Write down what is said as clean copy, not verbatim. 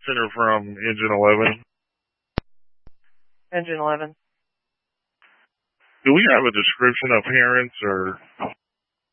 Center from Engine 11. Engine 11. Do we have a description of parents or